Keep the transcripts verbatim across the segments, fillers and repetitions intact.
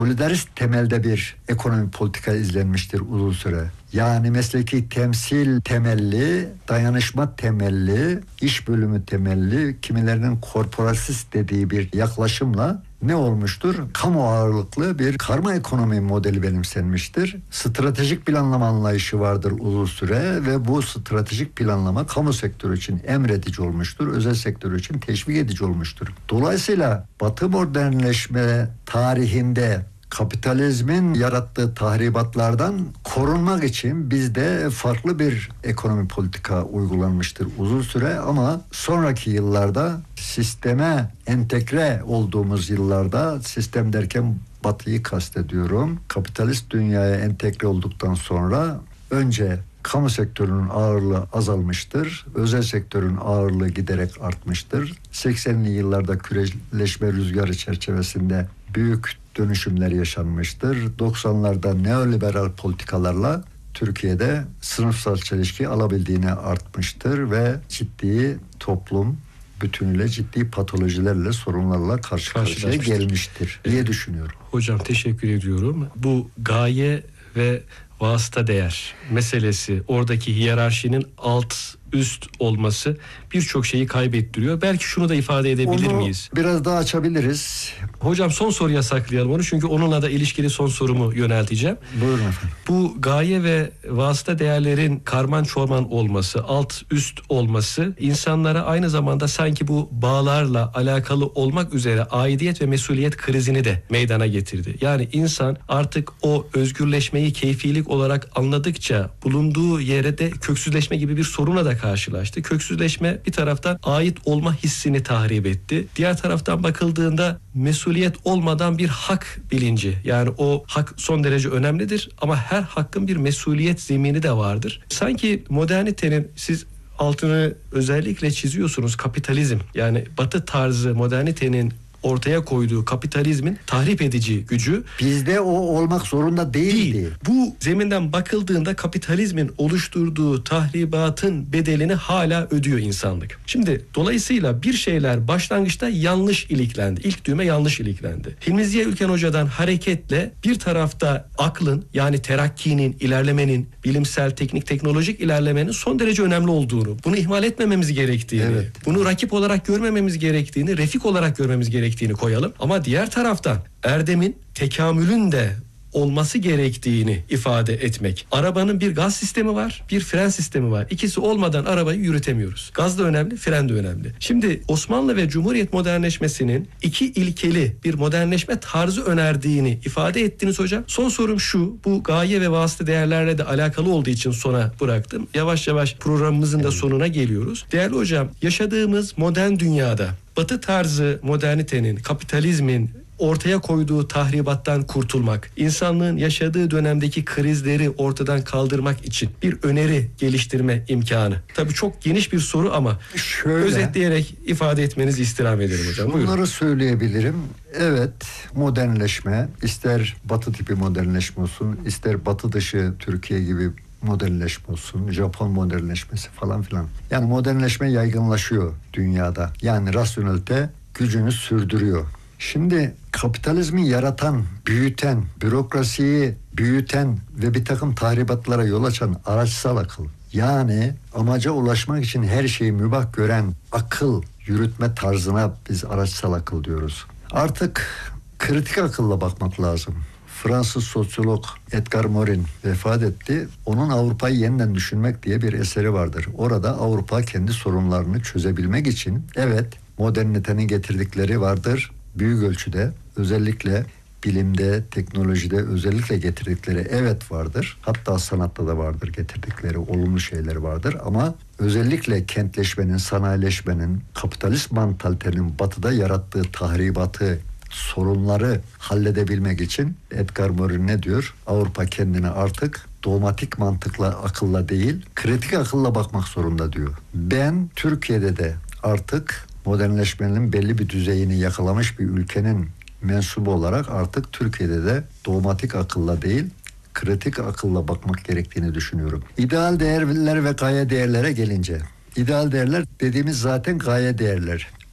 Solidarist temelde bir ekonomi politika izlenmiştir uzun süre. Yani mesleki temsil temelli, dayanışma temelli, iş bölümü temelli, kimilerinin korporatist dediği bir yaklaşımla ne olmuştur? Kamu ağırlıklı bir karma ekonomi modeli benimsenmiştir. Stratejik planlama anlayışı vardır uzun süre ve bu stratejik planlama kamu sektörü için emredici olmuştur, özel sektör için teşvik edici olmuştur. Dolayısıyla Batı modernleşme tarihinde kapitalizmin yarattığı tahribatlardan korunmak için bizde farklı bir ekonomi politika uygulanmıştır uzun süre, ama sonraki yıllarda sisteme entegre olduğumuz yıllarda, sistem derken Batı'yı kastediyorum, kapitalist dünyaya entegre olduktan sonra önce kamu sektörünün ağırlığı azalmıştır. Özel sektörün ağırlığı giderek artmıştır. seksenli yıllarda küresleşme rüzgarı çerçevesinde büyük dönüşümler yaşanmıştır. doksanlarda neoliberal politikalarla Türkiye'de sınıfsal çelişki alabildiğine artmıştır ve ciddi toplum bütünüyle ciddi patolojilerle, sorunlarla karşı karşıya gelmiştir diye düşünüyorum. Hocam teşekkür ediyorum. Bu gaye ve vasıta değer meselesi, oradaki hiyerarşinin alt üst olması birçok şeyi kaybettiriyor. Belki şunu da ifade edebilir Onu miyiz? Biraz daha açabiliriz. Hocam son soruya saklayalım onu, çünkü onunla da ilişkili son sorumu yönelteceğim. Buyurun efendim. Bu gaye ve vasıta değerlerin karman çorman olması, alt üst olması insanlara aynı zamanda sanki bu bağlarla alakalı olmak üzere aidiyet ve mesuliyet krizini de meydana getirdi. Yani insan artık o özgürleşmeyi keyfilik olarak anladıkça bulunduğu yere de köksüzleşme gibi bir soruna da karşılaştı. Köksüzleşme bir taraftan ait olma hissini tahrip etti. Diğer taraftan bakıldığında mesuliyet olmadan bir hak bilinci, yani o hak son derece önemlidir ama her hakkın bir mesuliyet zemini de vardır. Sanki modernitenin, siz altını özellikle çiziyorsunuz, kapitalizm, yani Batı tarzı modernitenin ortaya koyduğu kapitalizmin tahrip edici gücü bizde o olmak zorunda değildi. Değil. Bu zeminden bakıldığında kapitalizmin oluşturduğu tahribatın bedelini hala ödüyor insanlık. Şimdi dolayısıyla bir şeyler başlangıçta yanlış iliklendi. İlk düğme yanlış iliklendi. Hilmi Ziya Ülken Hoca'dan hareketle bir tarafta aklın, yani terakkinin, ilerlemenin, bilimsel, teknik, teknolojik ilerlemenin son derece önemli olduğunu, bunu ihmal etmememiz gerektiğini, evet, bunu rakip olarak görmememiz gerektiğini, refik olarak görmemiz gerektiğini koyalım. Ama diğer taraftan erdemin, tekamülün de olması gerektiğini ifade etmek. Arabanın bir gaz sistemi var, bir fren sistemi var. İkisi olmadan arabayı yürütemiyoruz. Gaz da önemli, fren de önemli. Şimdi Osmanlı ve Cumhuriyet modernleşmesinin iki ilkeli bir modernleşme tarzı önerdiğini ifade ettiniz hocam. Son sorum şu, bu gaye ve vasıta değerlerle de alakalı olduğu için sona bıraktım. Yavaş yavaş programımızın da sonuna geliyoruz. Değerli hocam, yaşadığımız modern dünyada Batı tarzı modernitenin, kapitalizmin ortaya koyduğu tahribattan kurtulmak, insanlığın yaşadığı dönemdeki krizleri ortadan kaldırmak için bir öneri geliştirme imkanı. Tabii çok geniş bir soru ama şöyle, özetleyerek ifade etmenizi istirham ederim hocam. Buyurun. Bunları söyleyebilirim. Evet, modernleşme, ister Batı tipi modernleşme olsun, ister Batı dışı Türkiye gibi modernleşme olsun, Japon modernleşmesi falan filan. Yani modernleşme yaygınlaşıyor dünyada. Yani rasyonelite gücünü sürdürüyor. Şimdi kapitalizmi yaratan, büyüten, bürokrasiyi büyüten ve bir takım tahribatlara yol açan araçsal akıl, yani amaca ulaşmak için her şeyi mübah gören akıl yürütme tarzına biz araçsal akıl diyoruz. Artık kritik akılla bakmak lazım. Fransız sosyolog Edgar Morin vefat etti. Onun Avrupa'yı yeniden düşünmek diye bir eseri vardır. Orada Avrupa kendi sorunlarını çözebilmek için, evet, modernitenin getirdikleri vardır. Büyük ölçüde, özellikle bilimde, teknolojide özellikle getirdikleri evet vardır. Hatta sanatta da vardır getirdikleri olumlu şeyler vardır. Ama özellikle kentleşmenin, sanayileşmenin, kapitalist mantalitenin batıda yarattığı tahribatı, sorunları halledebilmek için Edgar Morin ne diyor? Avrupa kendine artık dogmatik mantıkla, akılla değil, kritik akılla bakmak zorunda diyor. Ben Türkiye'de de artık modernleşmenin belli bir düzeyini yakalamış bir ülkenin mensubu olarak artık Türkiye'de de dogmatik akılla değil, kritik akılla bakmak gerektiğini düşünüyorum. İdeal değerler ve gaye değerlere gelince, ideal değerler dediğimiz zaten gaye değerler.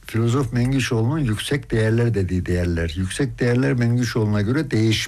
filozof Mengüçoğlu'nun yüksek değerler dediği değerler. Yüksek değerler Mengüçoğlu'na göre değişmez.